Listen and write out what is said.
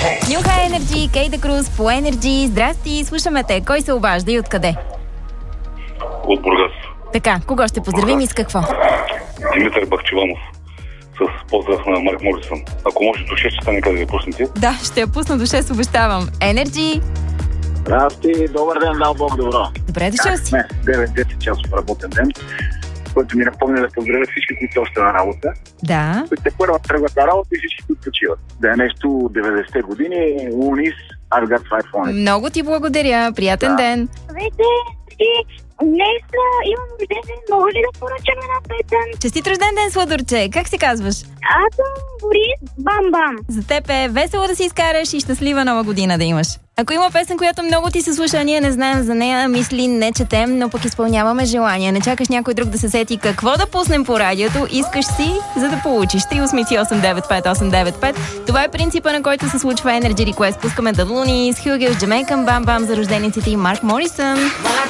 Нюха Energy, Кейда Круз по Energy. Здрасти, слушаме те. Кой се обажда и откъде? От Бургас. Така, кого ще поздравим и с какво? Димитър Бахчеванов. С поздрав на Марк Морисън. Ако може до 6 часа нека да я пуснете. Да, ще я пусна до 6, обещавам. Energy. Здрасти, добър ден, дал Бог добро. Добре дошъл си. 9-10 часов работен ден, който ми напомня да поздравя всички, които още на работа. Да. Които те първо тръгват на работа и всички, които почиват. Да е нещо 90-те години, Унис, I've got five on it. Много ти благодаря. Приятен ден. Здравейте, днес имам рожден ден, мога ли да поръчам една песен? Честит рожден ден, сладурче. Как се казваш? Аз съм Борис Бам-Бам. За теб е весело да си изкараш и щастлива нова година да имаш. Ако има песен, която много ти се слуша, ние не знаем за нея, мисли не четем, но пък изпълняваме желания. Не чакаш някой друг да се сети какво да пуснем по радиото, искаш си, за да получиш 383-895-895. Това е принципа, на който се случва Energy Request. Пускаме The Loonies, Hughes, Jamaican Bam Bam за рождениците и Марк Морисън.